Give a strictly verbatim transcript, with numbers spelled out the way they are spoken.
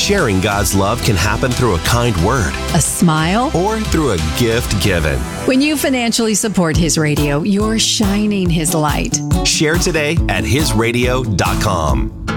Sharing God's love can happen through a kind word A smile? or through a gift given. When you financially support His Radio, you're shining His light. Share today at his radio dot com.